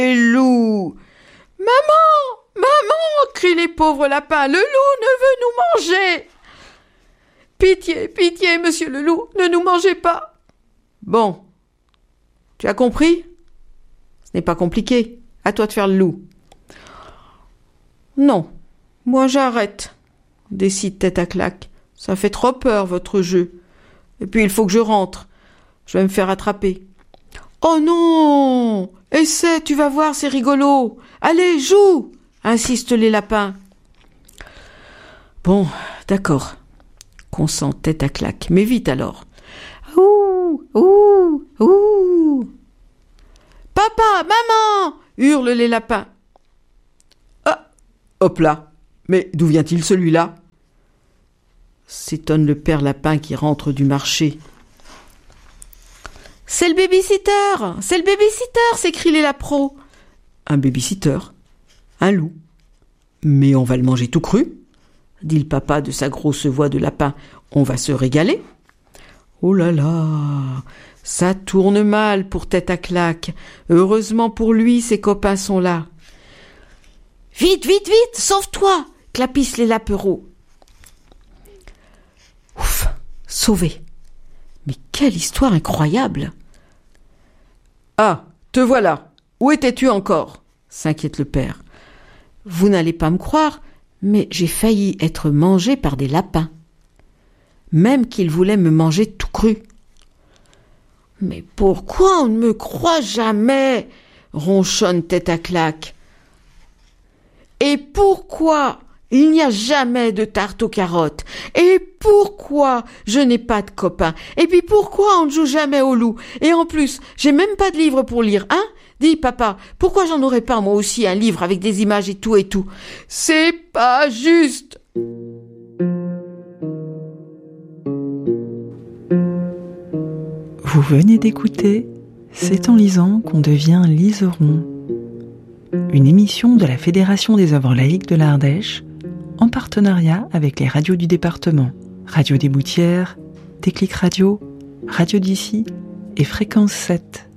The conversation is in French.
Et loup. Maman, maman, crient les pauvres lapins, le loup ne veut nous manger. Pitié, pitié, monsieur le loup, ne nous mangez pas. Bon, tu as compris ? Ce n'est pas compliqué, à toi de faire le loup. Non, moi j'arrête, décide Tête à Claque. Ça fait trop peur, votre jeu. Et puis il faut que je rentre. Je vais me faire attraper. Oh non! Essaie, tu vas voir, c'est rigolo. Allez, joue! Insistent les lapins. Bon, d'accord. Consent Tête à Claque. Mais vite alors. Ouh! Ouh! Ouh! Papa! Maman! Hurlent les lapins. Ah! Hop là! Mais d'où vient-il celui-là? S'étonne le père lapin qui rentre du marché. C'est le baby-sitter! C'est le baby-sitter! S'écrient les lapros. Un baby-sitter? Un loup? Mais on va le manger tout cru, dit le papa de sa grosse voix de lapin. On va se régaler. Oh là là! Ça tourne mal pour Tête à Claque. Heureusement pour lui, ses copains sont là. Vite, vite, vite! Sauve-toi! Clapissent les lapereaux. Ouf! Sauvé! Mais quelle histoire incroyable! Ah, te voilà! Où étais-tu encore? S'inquiète le père. Vous n'allez pas me croire, mais j'ai failli être mangé par des lapins. Même qu'ils voulaient me manger tout cru. Mais pourquoi on ne me croit jamais? Ronchonne Tête à Claque. Et pourquoi il n'y a jamais de tarte aux carottes? Et pourquoi je n'ai pas de copains? Et puis pourquoi on ne joue jamais au loup? Et en plus, j'ai même pas de livre pour lire, hein? Dis, papa, pourquoi j'en aurais pas moi aussi un livre avec des images et tout? C'est pas juste! Vous venez d'écouter C'est en lisant qu'on devient liseron, une émission de la Fédération des œuvres laïques de l'Ardèche, en partenariat avec les radios du département, Radio des Boutières, Déclic Radio, Radio d'ici et Fréquence 7.